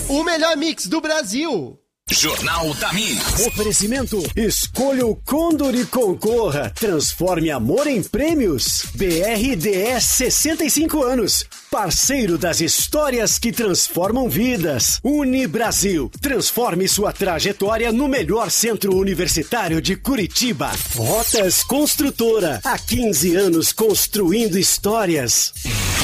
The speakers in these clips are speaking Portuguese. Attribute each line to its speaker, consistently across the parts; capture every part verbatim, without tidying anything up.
Speaker 1: O melhor mix do Brasil.
Speaker 2: Jornal da Mix.
Speaker 3: Oferecimento. Escolha o Condor e concorra. Transforme amor em prêmios. B R D S sessenta e cinco anos. Parceiro das histórias que transformam vidas. Unibrasil. Transforme sua trajetória no melhor centro universitário de Curitiba. Rotas Construtora. Há quinze anos construindo histórias.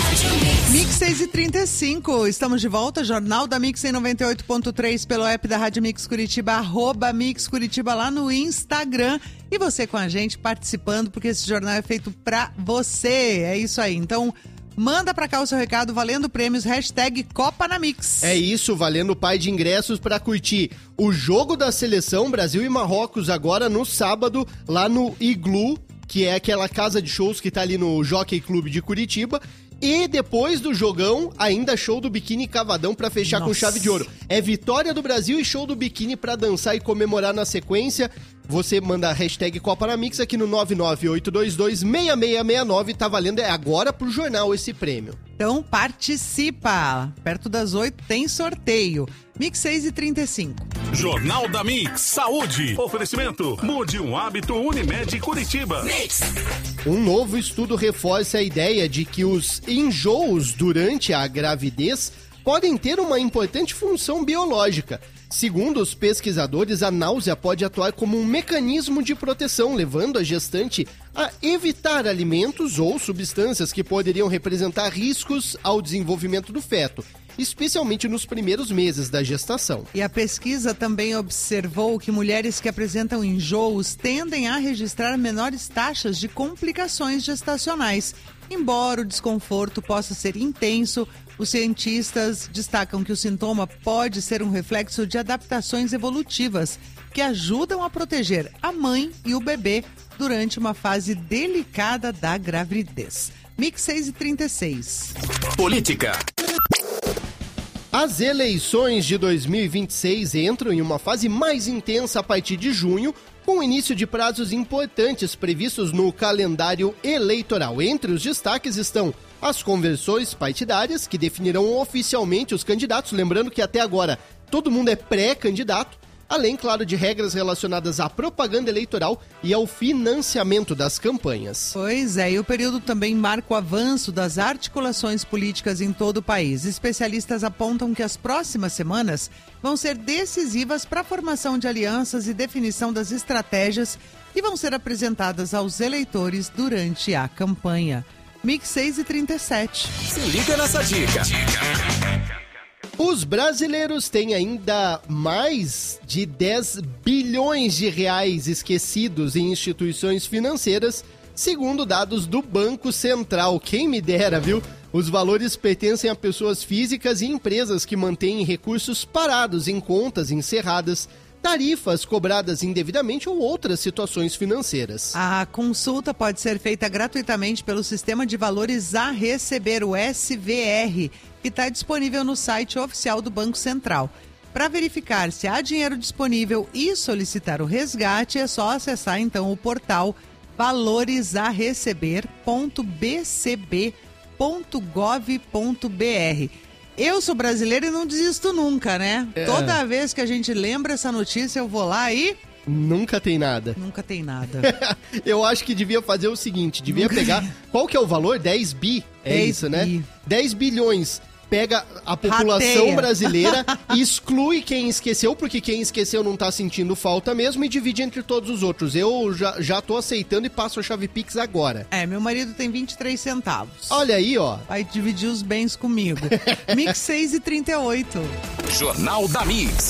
Speaker 4: Mix seis e trinta e cinco, estamos de volta, Jornal da Mix em noventa e oito ponto três pelo app da Rádio Mix Curitiba, arroba Mix Curitiba lá no Instagram. E você com a gente participando, porque esse jornal é feito pra você, é isso aí. Então, manda pra cá o seu recado, valendo prêmios, hashtag Copa na Mix.
Speaker 1: É isso, valendo pai de ingressos pra curtir o jogo da seleção Brasil e Marrocos agora no sábado, lá no Iglu, que é aquela casa de shows que tá ali no Jockey Club de Curitiba. E depois do jogão, ainda show do Biquíni Cavadão pra fechar Nossa. com chave de ouro. É vitória do Brasil e show do Biquíni pra dançar e comemorar na sequência. Você manda a hashtag Copa na Mix aqui no nove nove oito dois dois seis seis seis nove. Tá valendo é agora pro jornal esse prêmio.
Speaker 4: Então participa. Perto das oito tem sorteio. Mix seis e trinta e cinco.
Speaker 2: Jornal da Mix. Saúde. Oferecimento. Mude um hábito Unimed Curitiba. Mix.
Speaker 1: Um novo estudo reforça a ideia de que os enjoos durante a gravidez podem ter uma importante função biológica. Segundo os pesquisadores, a náusea pode atuar como um mecanismo de proteção, levando a gestante a evitar alimentos ou substâncias que poderiam representar riscos ao desenvolvimento do feto, especialmente nos primeiros meses da gestação.
Speaker 4: E a pesquisa também observou que mulheres que apresentam enjoos tendem a registrar menores taxas de complicações gestacionais. Embora o desconforto possa ser intenso, os cientistas destacam que o sintoma pode ser um reflexo de adaptações evolutivas que ajudam a proteger a mãe e o bebê durante uma fase delicada da gravidez. Mix seis e trinta e seis.
Speaker 2: Política.
Speaker 1: As eleições de dois mil e vinte e seis entram em uma fase mais intensa a partir de junho, com o início de prazos importantes previstos no calendário eleitoral. Entre os destaques estão as convenções partidárias, que definirão oficialmente os candidatos, lembrando que até agora todo mundo é pré-candidato, além, claro, de regras relacionadas à propaganda eleitoral e ao financiamento das campanhas.
Speaker 4: Pois é, e o período também marca o avanço das articulações políticas em todo o país. Especialistas apontam que as próximas semanas vão ser decisivas para a formação de alianças e definição das estratégias que vão ser apresentadas aos eleitores durante a campanha. Mix seis e trinta e sete.
Speaker 2: Se liga nessa dica.
Speaker 1: Os brasileiros têm ainda mais de dez bilhões de reais esquecidos em instituições financeiras, segundo dados do Banco Central. Quem me dera, viu? Os valores pertencem a pessoas físicas e empresas que mantêm recursos parados em contas encerradas, tarifas cobradas indevidamente ou outras situações financeiras.
Speaker 4: A consulta pode ser feita gratuitamente pelo Sistema de Valores a Receber, o S V R, que está disponível no site oficial do Banco Central. Para verificar se há dinheiro disponível e solicitar o resgate, é só acessar então o portal valores a receber ponto b c b ponto gov ponto b r. Eu sou brasileira e não desisto nunca, né? É. Toda vez que a gente lembra essa notícia, eu vou lá e...
Speaker 1: Nunca tem nada.
Speaker 4: Nunca tem nada.
Speaker 1: Eu acho que devia fazer o seguinte, devia Nunca... pegar... Qual que é o valor? dez bi? É
Speaker 4: dez
Speaker 1: isso, né?
Speaker 4: bi.
Speaker 1: dez bilhões. Pega a população
Speaker 4: Rateia.
Speaker 1: brasileira, exclui quem esqueceu, porque quem esqueceu não tá sentindo falta mesmo, e divide entre todos os outros. Eu já, já tô aceitando e passo a chave Pix agora.
Speaker 4: É, meu marido tem vinte e três centavos.
Speaker 1: Olha aí, ó.
Speaker 4: Vai dividir os bens comigo. Mix seis e trinta e oito.
Speaker 2: Jornal da Mix.